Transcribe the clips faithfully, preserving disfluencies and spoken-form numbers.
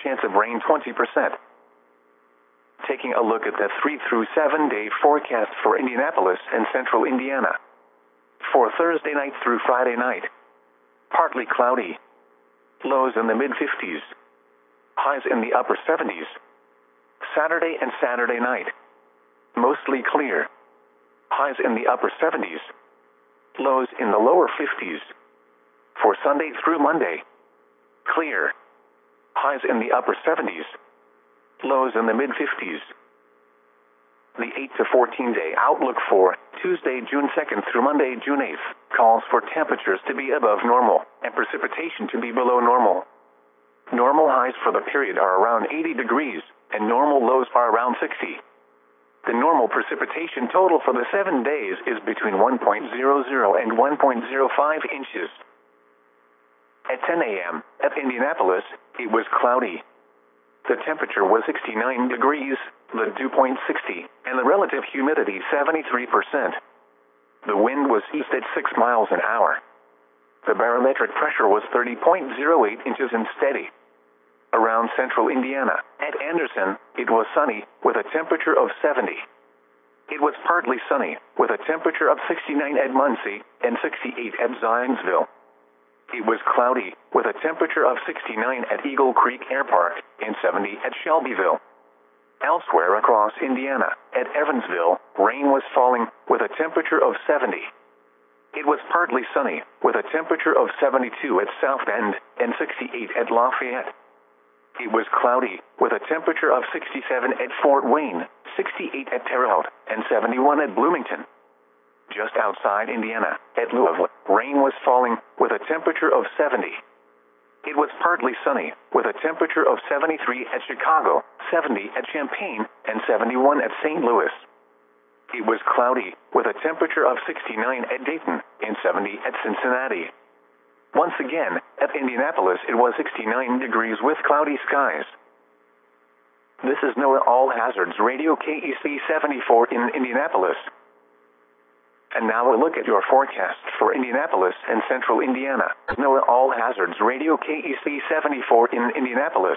chance of rain twenty percent. Taking a look at the three through seven day forecast for Indianapolis and central Indiana. For Thursday night through Friday night, partly cloudy. Lows in the mid fifties. Highs in the upper seventies. Saturday and Saturday night, mostly clear. Highs in the upper seventies. Lows in the lower fifties. For Sunday through Monday, clear. Highs in the upper seventies. Lows in the mid fifties. The eight to fourteen day outlook for Tuesday, June second through Monday, June eighth, calls for temperatures to be above normal and precipitation to be below normal. Normal highs for the period are around eighty degrees, and normal lows are around sixty. The normal precipitation total for the seven days is between one point zero zero and one point zero five inches. At ten a m at Indianapolis, it was cloudy. The temperature was sixty-nine degrees, the dew point sixty, and the relative humidity seventy-three percent. The wind was east at six miles an hour. The barometric pressure was thirty point zero eight inches and steady. Around central Indiana, at Anderson, it was sunny, with a temperature of seventy. It was partly sunny, with a temperature of sixty-nine at Muncie and sixty-eight at Zionsville. It was cloudy, with a temperature of sixty-nine at Eagle Creek Air Park and seventy at Shelbyville. Elsewhere across Indiana, at Evansville, rain was falling, with a temperature of seventy. It was partly sunny, with a temperature of seventy-two at South Bend and sixty-eight at Lafayette. It was cloudy, with a temperature of sixty-seven at Fort Wayne, sixty-eight at Terre Haute, and seventy-one at Bloomington. Just outside Indiana, at Louisville, rain was falling, with a temperature of seventy. It was partly sunny, with a temperature of seventy-three at Chicago, seventy at Champaign, and seventy-one at Saint Louis. It was cloudy, with a temperature of sixty-nine at Dayton, and seventy at Cincinnati. Once again, at Indianapolis it was sixty-nine degrees with cloudy skies. This is NOAA All Hazards Radio K E C seventy-four in Indianapolis. And now a look at your forecast for Indianapolis and central Indiana. NOAA All Hazards Radio K E C seventy-four in Indianapolis.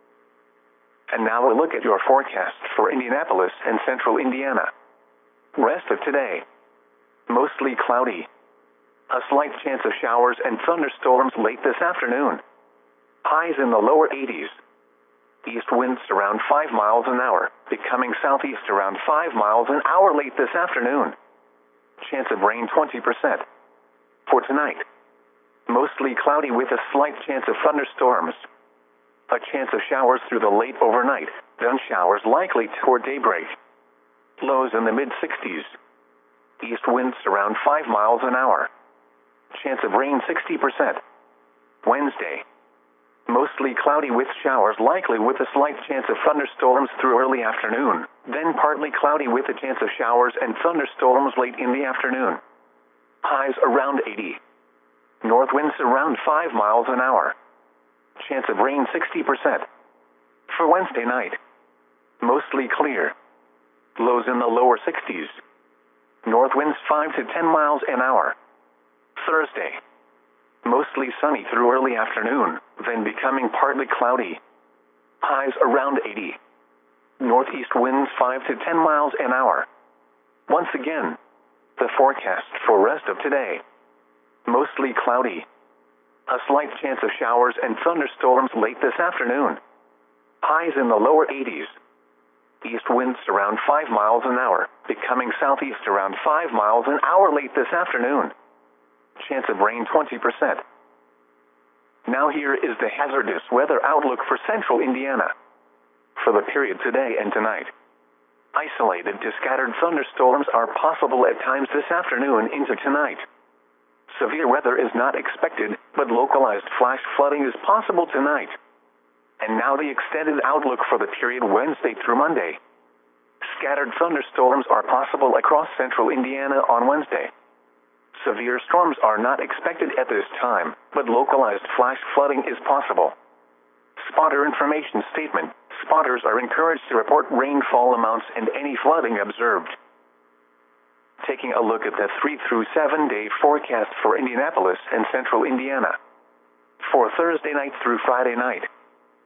And now a look at your forecast for Indianapolis and central Indiana. Rest of today, mostly cloudy. A slight chance of showers and thunderstorms late this afternoon. Highs in the lower eighties. East winds around five miles an hour, becoming southeast around five miles an hour late this afternoon. Chance of rain twenty percent. For tonight, mostly cloudy with a slight chance of thunderstorms. A chance of showers through the late overnight, then showers likely toward daybreak. Lows in the mid sixties. East winds around five miles an hour. Chance of rain sixty percent. Wednesday, mostly cloudy with showers likely with a slight chance of thunderstorms through early afternoon, then partly cloudy with a chance of showers and thunderstorms late in the afternoon. Highs around eighty. North winds around five miles an hour. Chance of rain sixty percent. For Wednesday night, mostly clear. Lows in the lower sixties. North winds five to ten miles an hour. Thursday, mostly sunny through early afternoon, then becoming partly cloudy. Highs around eighty. Northeast winds five to ten miles an hour. Once again, the forecast for rest of today. Mostly cloudy. A slight chance of showers and thunderstorms late this afternoon. Highs in the lower eighties. East winds around five miles an hour, becoming southeast around five miles an hour late this afternoon. Chance of rain twenty percent. Now here is the hazardous weather outlook for central Indiana. For the period today and tonight, isolated to scattered thunderstorms are possible at times this afternoon into tonight. Severe weather is not expected, but localized flash flooding is possible tonight. And now the extended outlook for the period Wednesday through Monday. Scattered thunderstorms are possible across central Indiana on Wednesday. Severe storms are not expected at this time, but localized flash flooding is possible. Spotter information statement. Spotters are encouraged to report rainfall amounts and any flooding observed. Taking a look at the three through seven day forecast for Indianapolis and central Indiana. For Thursday night through Friday night,